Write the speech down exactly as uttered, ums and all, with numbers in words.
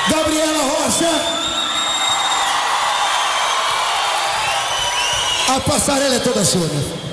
Gabriela Rocha. A passarela é toda sua, né?